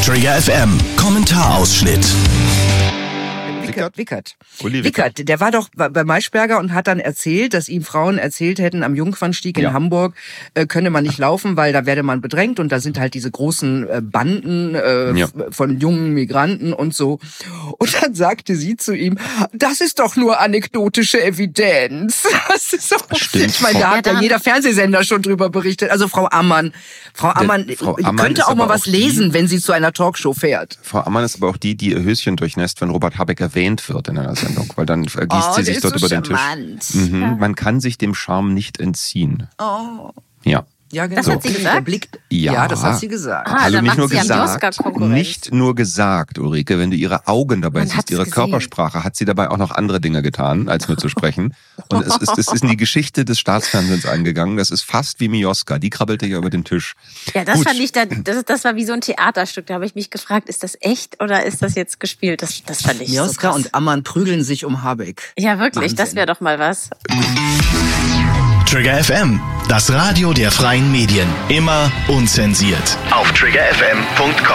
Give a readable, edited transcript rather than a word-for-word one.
Trigger FM Kommentarausschnitt. Wickert, der war doch bei Maischberger und hat dann erzählt, dass ihm Frauen erzählt hätten, am Jungfernstieg in Hamburg könne man nicht laufen, weil da werde man bedrängt und da sind halt diese großen Banden von jungen Migranten und so. Und dann sagte sie zu ihm, das ist doch nur anekdotische Evidenz. Das ist doch, ich meine, da hat ja jeder Fernsehsender schon drüber berichtet. Also Frau Ammann könnte auch mal was lesen, wenn sie zu einer Talkshow fährt. Frau Ammann ist aber auch die ihr Höschen durchnässt, wenn Robert Habeck erwähnt wird in einer Sendung, weil dann vergießt sie sich dort so über den Tisch. Man kann sich dem Charme nicht entziehen. Oh. Ja. Ja, genau. Das hat sie gesagt? Ja, das hat sie gesagt. Also nicht nur gesagt, Ulrike, wenn du ihre Augen dabei siehst, ihre Körpersprache, hat sie dabei auch noch andere Dinge getan, als nur zu sprechen. Und es ist in die Geschichte des Staatsfernsehens eingegangen. Das ist fast wie Mioska, die krabbelte ja über den Tisch. Ja, das fand ich, das war wie so ein Theaterstück. Da habe ich mich gefragt, ist das echt oder ist das jetzt gespielt? Das fand ich Mioska so krass. und Ammann prügeln sich um Habeck. Ja, wirklich, Wahnsinn. Das wäre doch mal was. Trigger FM, das Radio der freien Medien. Immer unzensiert. Auf triggerfm.com.